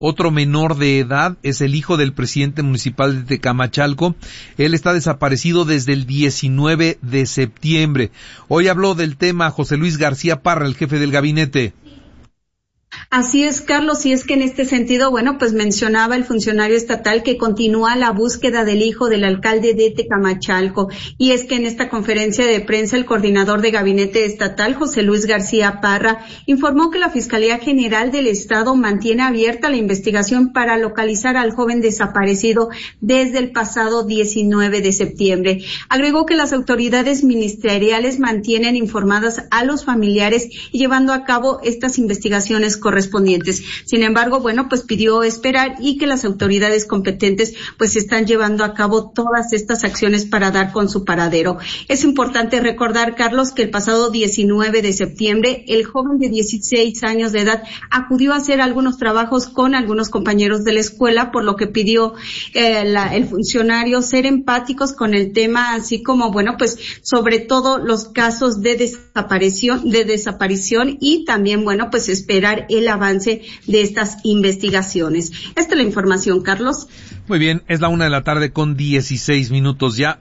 Otro menor de edad es el hijo del presidente municipal de Tecamachalco. Él está desaparecido desde el 19 de septiembre. Hoy habló del tema José Luis García Parra, el jefe del gabinete. Así es, Carlos, y es que en este sentido, pues mencionaba el funcionario estatal que continúa la búsqueda del hijo del alcalde de Tecamachalco, y es que en esta conferencia de prensa el coordinador de gabinete estatal, José Luis García Parra, informó que la Fiscalía General del Estado mantiene abierta la investigación para localizar al joven desaparecido desde el pasado 19 de septiembre. Agregó que las autoridades ministeriales mantienen informadas a los familiares y llevando a cabo estas investigaciones correspondientes. Sin embargo, pues pidió esperar y que las autoridades competentes están llevando a cabo todas estas acciones para dar con su paradero. Es importante recordar, Carlos, que el pasado 19 de septiembre el joven de 16 años de edad acudió a hacer algunos trabajos con algunos compañeros de la escuela, por lo que pidió el funcionario ser empáticos con el tema, así como sobre todo los casos de desaparición y también esperar el avance de estas investigaciones. Esta es la información, Carlos. Muy bien, es la 1:16 p.m. ya,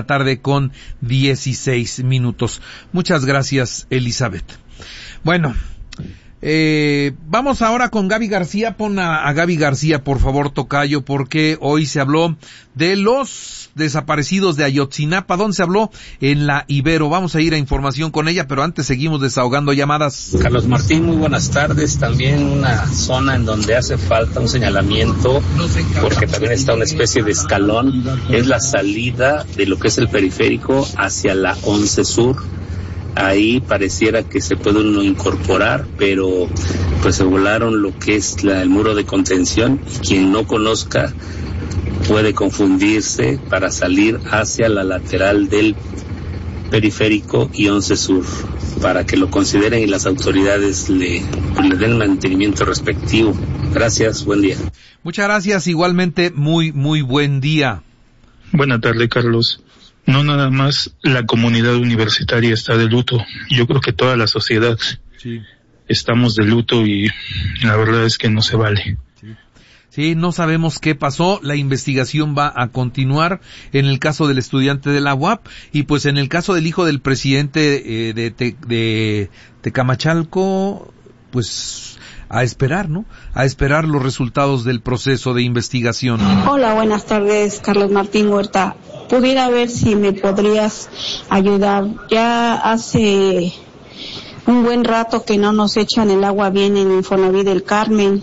1:16 p.m. Muchas gracias, Elizabeth. Bueno, vamos ahora con Gaby García. Pon a Gaby García, por favor, tocayo, porque hoy se habló de los desaparecidos de Ayotzinapa. ¿Dónde se habló? En la Ibero. Vamos a ir a información con ella, pero antes seguimos desahogando llamadas. Carlos Martín, muy buenas tardes. También una zona en donde hace falta un señalamiento, porque también está una especie de escalón, es la salida de lo que es el periférico hacia la 11 Sur. Ahí pareciera que se puede uno incorporar, pero se volaron lo que es el muro de contención, y quien no conozca puede confundirse para salir hacia la lateral del periférico y 11 Sur, para que lo consideren y las autoridades le den mantenimiento respectivo. Gracias, buen día. Muchas gracias, igualmente, muy buen día. Buena tarde, Carlos. No nada más la comunidad universitaria está de luto, yo creo que toda la sociedad estamos de luto, y la verdad es que no se vale. Sí, no sabemos qué pasó, la investigación va a continuar en el caso del estudiante de la UAP, y en el caso del hijo del presidente de Tecamachalco, a esperar, ¿no? A esperar los resultados del proceso de investigación. Hola, buenas tardes, Carlos Martín Huerta. Pudiera ver si me podrías ayudar. Ya hace un buen rato que no nos echan el agua bien en Infonavit del Carmen.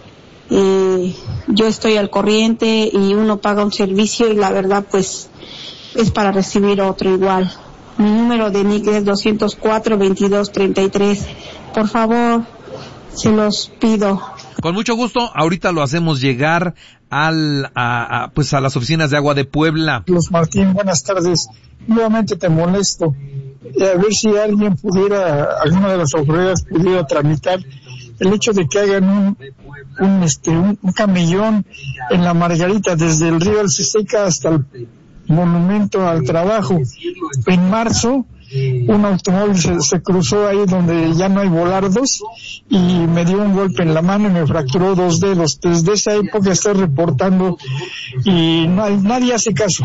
Yo estoy al corriente y uno paga un servicio y la verdad es para recibir otro igual. Mi número de NIC es 204-2233. Por favor, se los pido. Con mucho gusto, ahorita lo hacemos llegar a las oficinas de agua de Puebla. Carlos Martín, buenas tardes. Nuevamente te molesto. A ver si alguien alguna de las autoridades pudiera tramitar el hecho de que hagan un camellón en la Margarita, desde el río Alceseca hasta el Monumento al Trabajo. En marzo, un automóvil se cruzó ahí donde ya no hay volardos y me dio un golpe en la mano y me fracturó 2 dedos. Desde esa época estoy reportando y nadie hace caso.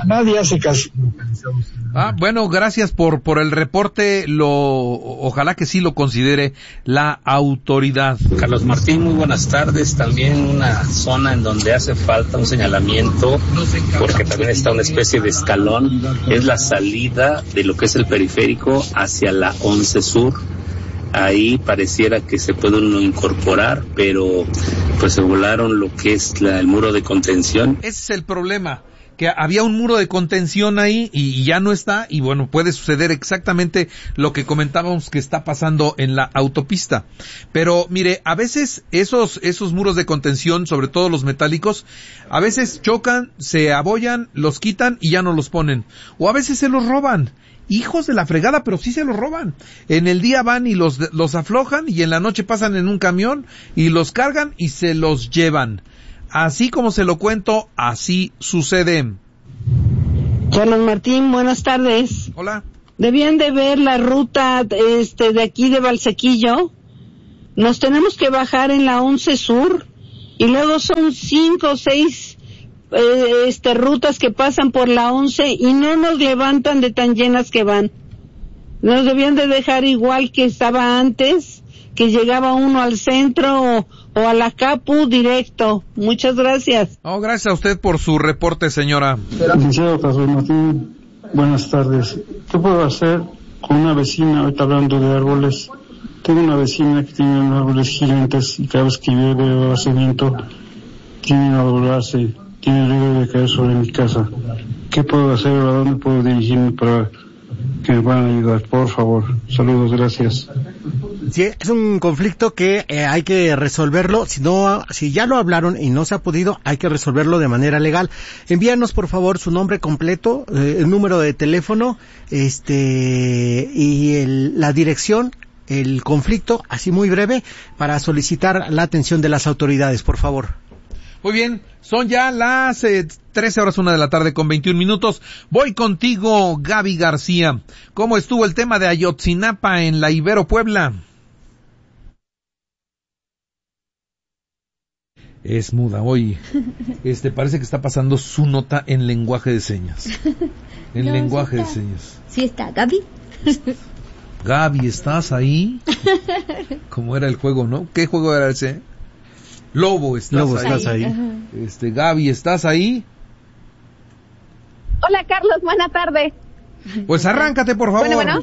Bueno, gracias por el reporte. Ojalá que sí lo considere la autoridad. Carlos Martín, muy buenas tardes. También una zona en donde hace falta un señalamiento, porque también está una especie de escalón, es la salida de lo que es el periférico hacia la 11 Sur. Ahí pareciera que se puede uno incorporar, pero se volaron lo que es el muro de contención. Ese es el problema, que había un muro de contención ahí y ya no está, y puede suceder exactamente lo que comentábamos que está pasando en la autopista. Pero mire, a veces esos muros de contención, sobre todo los metálicos, a veces chocan, se abollan, los quitan y ya no los ponen, o a veces se los roban. Hijos de la fregada, pero sí se los roban. En el día van y los aflojan, y en la noche pasan en un camión y los cargan y se los llevan. Así como se lo cuento, así sucede. Carlos Martín, buenas tardes. Hola. Debían de ver la ruta de aquí de Valsequillo. Nos tenemos que bajar en la 11 Sur y luego son 5 o 6 rutas que pasan por la 11 y no nos levantan de tan llenas que van. Nos debían de dejar igual que estaba antes, que llegaba uno al centro o a la Capu directo. Muchas gracias. Gracias a usted por su reporte, señora. Licenciado José Martín, buenas tardes. ¿Qué puedo hacer con una vecina, ahorita hablando de árboles? Tengo una vecina que tiene unos árboles gigantes y cada vez que llueve o hace viento, tienen a doblarse, tiene riesgo de caer sobre mi casa. ¿Qué puedo hacer o a dónde puedo dirigirme para que me puedan ayudar? Por favor. Saludos, gracias. Sí, es un conflicto que hay que resolverlo. Si ya lo hablaron y no se ha podido, hay que resolverlo de manera legal. Envíanos, por favor, su nombre completo, el número de teléfono, y la dirección, el conflicto, así muy breve, para solicitar la atención de las autoridades, por favor. Muy bien, son ya las 13:01 p.m. Voy contigo, Gaby García. ¿Cómo estuvo el tema de Ayotzinapa en la Ibero Puebla? Es muda hoy. Parece que está pasando su nota en lenguaje de señas. En lenguaje de señas. Sí está, Gaby. Gaby, ¿estás ahí? ¿Cómo era el juego, no? ¿Qué juego era ese? Lobo, ¿estás ahí? Gaby, ¿estás ahí? Hola, Carlos, buena tarde. Pues arráncate, por favor. Bueno.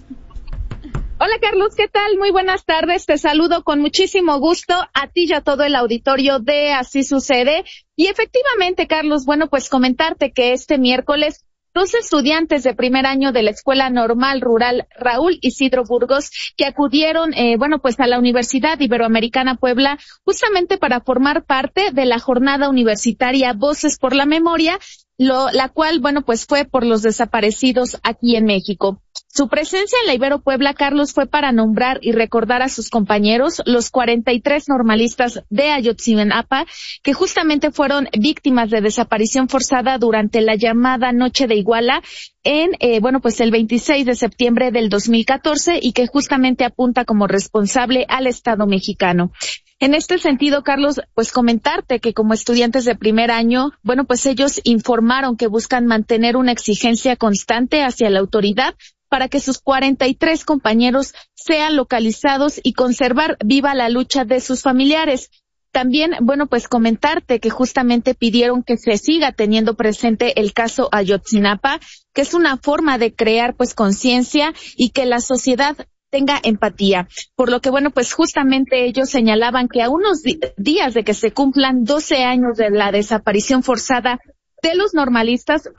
Hola, Carlos, ¿qué tal? Muy buenas tardes. Te saludo con muchísimo gusto a ti y a todo el auditorio de Así Sucede. Y efectivamente, Carlos, pues comentarte que este miércoles 2 estudiantes de primer año de la Escuela Normal Rural Raúl Isidro Burgos, que acudieron, a la Universidad Iberoamericana Puebla, justamente para formar parte de la jornada universitaria Voces por la Memoria, la cual, fue por los desaparecidos aquí en México. Su presencia en la Ibero Puebla, Carlos, fue para nombrar y recordar a sus compañeros, los 43 normalistas de Ayotzinapa, que justamente fueron víctimas de desaparición forzada durante la llamada Noche de Iguala en, el 26 de septiembre del 2014 y que justamente apunta como responsable al Estado mexicano. En este sentido, Carlos, comentarte que como estudiantes de primer año, ellos informaron que buscan mantener una exigencia constante hacia la autoridad para que sus 43 compañeros sean localizados y conservar viva la lucha de sus familiares. También, comentarte que justamente pidieron que se siga teniendo presente el caso Ayotzinapa, que es una forma de crear, conciencia y que la sociedad tenga empatía. Por lo que, justamente ellos señalaban que a unos días de que se cumplan 12 años de la desaparición forzada de los normalistas,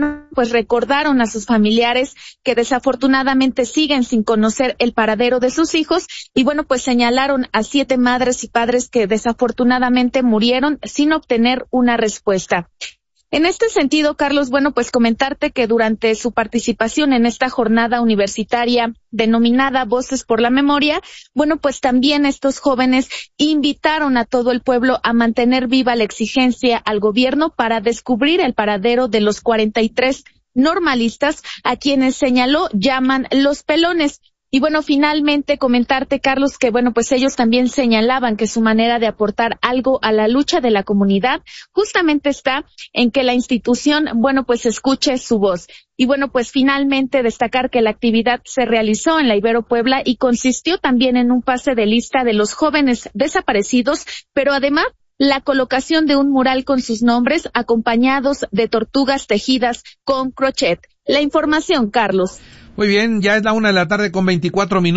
recordaron a sus familiares que desafortunadamente siguen sin conocer el paradero de sus hijos y señalaron a 7 madres y padres que desafortunadamente murieron sin obtener una respuesta. En este sentido, Carlos, comentarte que durante su participación en esta jornada universitaria denominada Voces por la Memoria, también estos jóvenes invitaron a todo el pueblo a mantener viva la exigencia al gobierno para descubrir el paradero de los 43 normalistas a quienes señaló llaman los pelones. Y finalmente comentarte, Carlos, que ellos también señalaban que su manera de aportar algo a la lucha de la comunidad justamente está en que la institución, escuche su voz. Y finalmente destacar que la actividad se realizó en la Ibero Puebla y consistió también en un pase de lista de los jóvenes desaparecidos, pero además la colocación de un mural con sus nombres acompañados de tortugas tejidas con crochet. La información, Carlos. Muy bien, ya es la 1:24 p.m,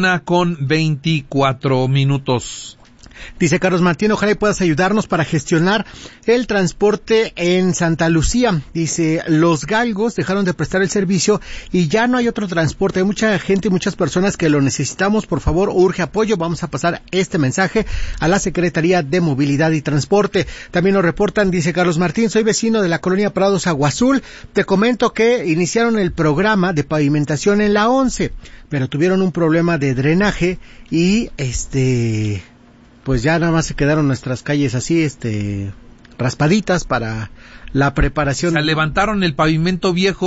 1:24 p.m. Dice Carlos Martín, ojalá puedas ayudarnos para gestionar el transporte en Santa Lucía. Dice, los galgos dejaron de prestar el servicio y ya no hay otro transporte. Hay mucha gente y muchas personas que lo necesitamos. Por favor, urge apoyo. Vamos a pasar este mensaje a la Secretaría de Movilidad y Transporte. También nos reportan, dice Carlos Martín, soy vecino de la colonia Prados Agua Azul. Te comento que iniciaron el programa de pavimentación en la 11, pero tuvieron un problema de drenaje y pues ya nada más se quedaron nuestras calles así, raspaditas para la preparación. O sea, levantaron el pavimento viejo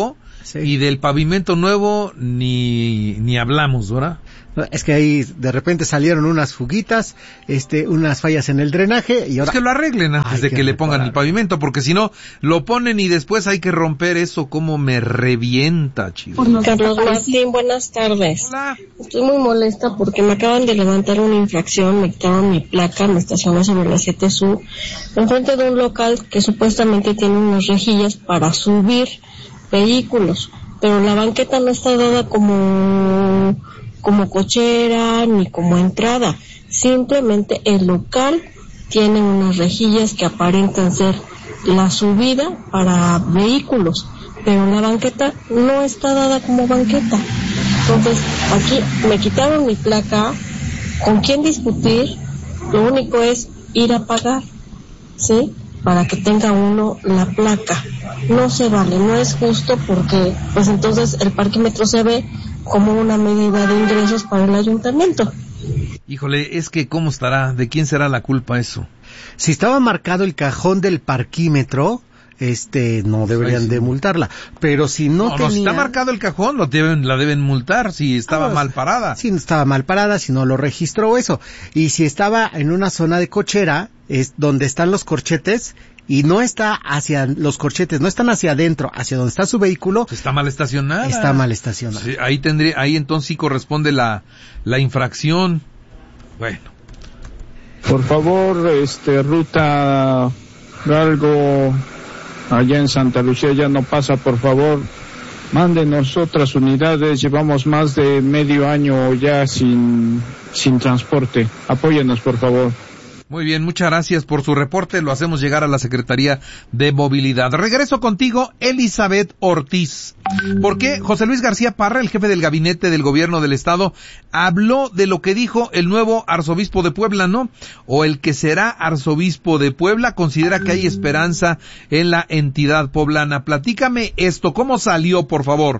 Sí. Y del pavimento nuevo ni hablamos, ¿verdad? Es que ahí de repente salieron unas fuguitas, unas fallas en el drenaje y ahora... Es que lo arreglen antes de que le pongan el pavimento, porque si no, lo ponen y después hay que romper eso. Como me revienta, chido. Carlos Martín, buenas tardes. Hola. Estoy muy molesta porque me acaban de levantar una infracción, me quitaron mi placa, me estacioné sobre la 7 Sur, enfrente de un local que supuestamente tiene unas rejillas para subir vehículos, pero la banqueta no está dada como cochera ni como entrada, simplemente el local tiene unas rejillas que aparentan ser la subida para vehículos, pero la banqueta no está dada como banqueta. Entonces aquí me quitaron mi placa, ¿con quién discutir? Lo único es ir a pagar, ¿sí? Para que tenga uno la placa. No se vale, no es justo, porque pues entonces el parquímetro se ve como una medida de ingresos para el ayuntamiento. Híjole, es que ¿cómo estará? ¿De quién será la culpa eso? Si estaba marcado el cajón del parquímetro, no deberían de multarla, pero si no tenía... si está marcado el cajón, la deben multar si estaba mal parada. Si estaba mal parada, si no lo registró eso. Y si estaba en una zona de cochera, es donde están los corchetes, y no está hacia los corchetes, no están hacia adentro, hacia donde está su vehículo. Está mal estacionada. Está mal estacionada. Sí, ahí entonces sí corresponde la infracción. Bueno. Por favor, ruta Galgo, allá en Santa Lucía ya no pasa, por favor. Mándenos otras unidades, llevamos más de medio año ya sin transporte. Apóyenos, por favor. Muy bien, muchas gracias por su reporte. Lo hacemos llegar a la Secretaría de Movilidad. Regreso contigo, Elizabeth Ortiz. ¿Por qué José Luis García Parra, el jefe del gabinete del gobierno del estado, habló de lo que dijo el nuevo arzobispo de Puebla, ¿no? O el que será arzobispo de Puebla? Considera que hay esperanza en la entidad poblana. Platícame esto, ¿cómo salió, por favor?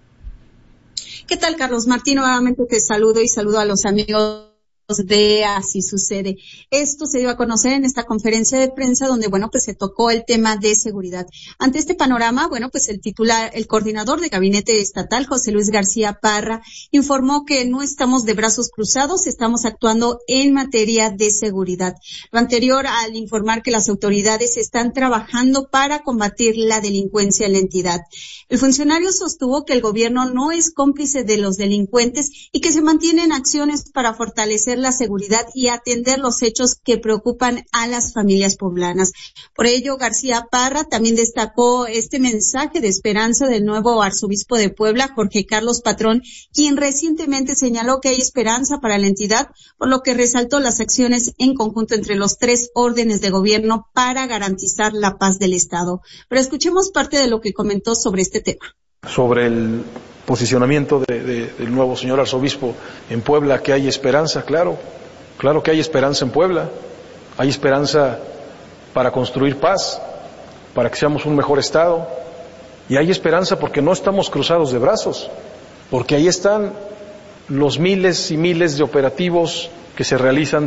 ¿Qué tal, Carlos Martín? Nuevamente te saludo y saludo a los amigos de Así Sucede. Esto se dio a conocer en esta conferencia de prensa donde, pues se tocó el tema de seguridad. Ante este panorama, pues el coordinador de gabinete estatal, José Luis García Parra, informó que no estamos de brazos cruzados, estamos actuando en materia de seguridad. Lo anterior al informar que las autoridades están trabajando para combatir la delincuencia en la entidad. El funcionario sostuvo que el gobierno no es cómplice de los delincuentes y que se mantienen acciones para fortalecer la seguridad y atender los hechos que preocupan a las familias poblanas. Por ello, García Parra también destacó este mensaje de esperanza del nuevo arzobispo de Puebla, Jorge Carlos Patrón, quien recientemente señaló que hay esperanza para la entidad, por lo que resaltó las acciones en conjunto entre los 3 órdenes de gobierno para garantizar la paz del Estado. Pero escuchemos parte de lo que comentó sobre este tema. Sobre el posicionamiento del nuevo señor arzobispo en Puebla, que hay esperanza, claro que hay esperanza en Puebla, hay esperanza para construir paz, para que seamos un mejor estado, y hay esperanza porque no estamos cruzados de brazos, porque ahí están los miles y miles de operativos que se realizan.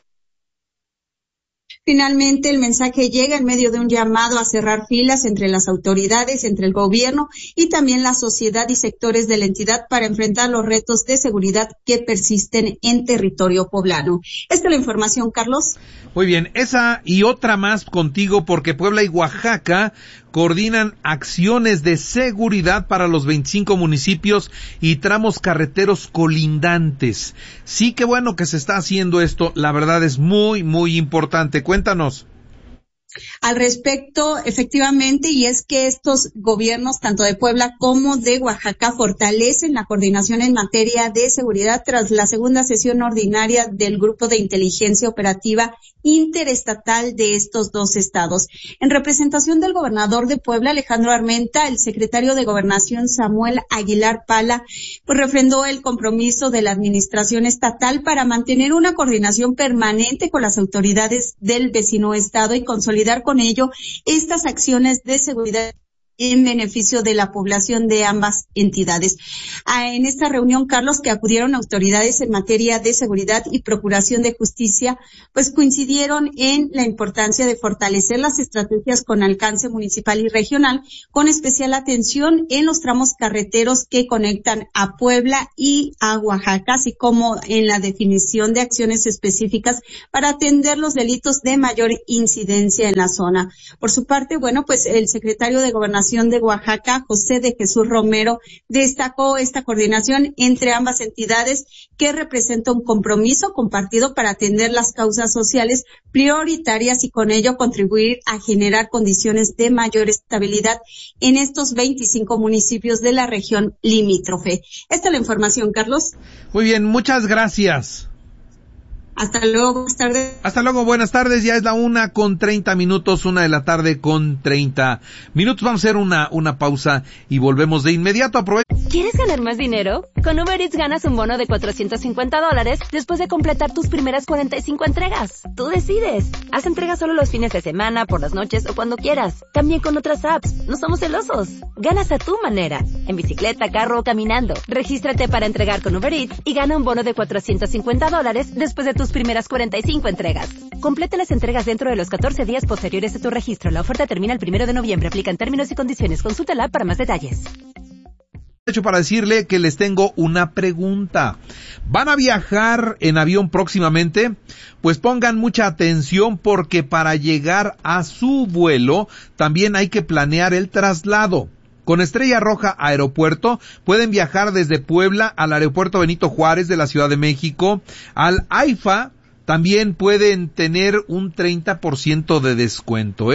Finalmente, el mensaje llega en medio de un llamado a cerrar filas entre las autoridades, entre el gobierno y también la sociedad y sectores de la entidad para enfrentar los retos de seguridad que persisten en territorio poblano. Esta es la información, Carlos. Muy bien, esa y otra más contigo, porque Puebla y Oaxaca coordinan acciones de seguridad para los 25 municipios y tramos carreteros colindantes. Sí, qué bueno que se está haciendo esto, la verdad es muy, muy importante. Cuéntanos. Al respecto, efectivamente, y es que estos gobiernos, tanto de Puebla como de Oaxaca, fortalecen la coordinación en materia de seguridad tras la segunda sesión ordinaria del Grupo de Inteligencia Operativa Interestatal de estos 2 estados. En representación del gobernador de Puebla, Alejandro Armenta, el secretario de Gobernación, Samuel Aguilar Pala, refrendó el compromiso de la administración estatal para mantener una coordinación permanente con las autoridades del vecino estado y consolidar con ello estas acciones de seguridad en beneficio de la población de ambas entidades. En esta reunión, Carlos, que acudieron autoridades en materia de seguridad y procuración de justicia, pues coincidieron en la importancia de fortalecer las estrategias con alcance municipal y regional, con especial atención en los tramos carreteros que conectan a Puebla y a Oaxaca, así como en la definición de acciones específicas para atender los delitos de mayor incidencia en la zona. Por su parte, pues el secretario de Gobernación de Oaxaca, José de Jesús Romero, destacó esta coordinación entre ambas entidades que representa un compromiso compartido para atender las causas sociales prioritarias y con ello contribuir a generar condiciones de mayor estabilidad en estos 25 municipios de la región limítrofe. Esta es la información, Carlos. Muy bien, muchas gracias. Hasta luego, buenas tardes. Hasta luego, buenas tardes. Ya es la 1:30, 1:00 PM. Vamos a hacer una pausa y volvemos de inmediato. ¿Quieres ganar más dinero? Con Uber Eats ganas un bono de $450 después de completar tus primeras 45 entregas. Tú decides. Haz entregas solo los fines de semana, por las noches o cuando quieras. También con otras apps. No somos celosos. Ganas a tu manera. En bicicleta, carro o caminando. Regístrate para entregar con Uber Eats y gana un bono de $450 después de tus primeras 45 entregas. Completa las entregas dentro de los 14 días posteriores a tu registro. La oferta termina el 1 de noviembre. Aplican términos y condiciones. Consúltala para más detalles. Para decirle que les tengo una pregunta. ¿Van a viajar en avión próximamente? Pues pongan mucha atención porque para llegar a su vuelo también hay que planear el traslado. Con Estrella Roja Aeropuerto pueden viajar desde Puebla al Aeropuerto Benito Juárez de la Ciudad de México, al AIFA. También pueden tener un 30% de descuento,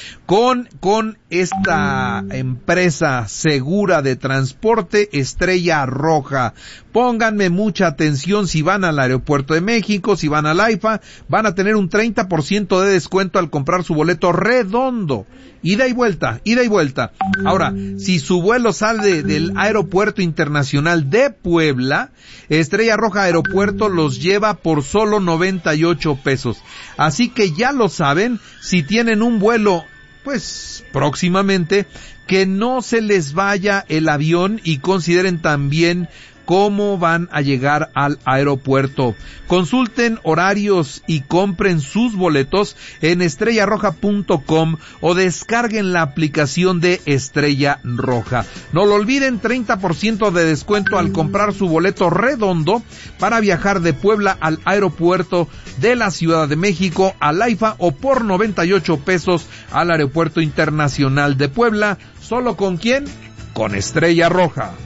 Con esta empresa segura de transporte, Estrella Roja. Pónganme mucha atención si van al Aeropuerto de México, si van al AIFA, van a tener un 30% de descuento al comprar su boleto redondo. Ida y vuelta. Ahora, si su vuelo sale del Aeropuerto Internacional de Puebla, Estrella Roja Aeropuerto los lleva por solo 98 pesos. Así que ya lo saben, si tienen un vuelo, pues próximamente, que no se les vaya el avión y consideren también cómo van a llegar al aeropuerto. Consulten horarios y compren sus boletos en estrellarroja.com o descarguen la aplicación de Estrella Roja. No lo olviden, 30% de descuento al comprar su boleto redondo para viajar de Puebla al aeropuerto de la Ciudad de México, al AIFA, o por 98 pesos al Aeropuerto Internacional de Puebla. ¿Solo con quién? Con Estrella Roja.